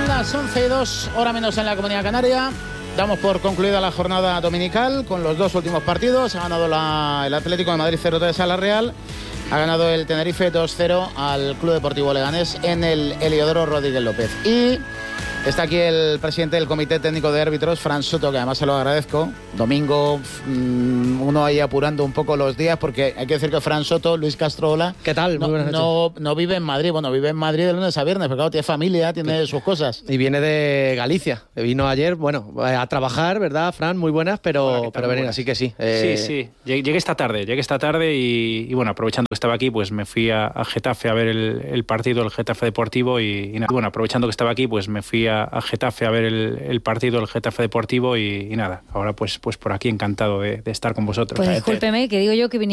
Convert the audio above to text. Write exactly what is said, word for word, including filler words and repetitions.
Son las once y dos, hora menos en la Comunidad Canaria. Damos por concluida la jornada dominical con los dos últimos partidos. Ha ganado la, el Atlético de Madrid cero tres a la Real. Ha ganado el Tenerife dos cero al Club Deportivo Leganés en el Heliodoro Rodríguez López. Y está aquí el presidente del Comité Técnico de Árbitros, Fran Soto, que además se lo agradezco. Domingo, mmm, uno ahí apurando un poco los días, porque hay que decir que Fran Soto, Luis Castro, hola. ¿Qué tal? No, Muy buenas no, noches. no vive en Madrid, bueno, vive en Madrid de lunes a viernes, pero claro, tiene familia, tiene sí. sus cosas. Y viene de Galicia, que vino ayer, bueno, a trabajar, ¿verdad, Fran? Muy buenas, pero, Hola, pero venir, así que sí. Eh... Sí, sí, llegué esta tarde, llegué esta tarde y, y bueno, aprovechando que estaba aquí, pues me fui a, a Getafe a ver el, el partido, el Getafe Deportivo y, y nada. Bueno, aprovechando que estaba aquí, pues me fui a, a Getafe a ver el, el partido, el Getafe Deportivo y, y nada. Ahora pues, pues por aquí encantado de, de estar con vosotros. Pues discúlpeme, que digo yo que vine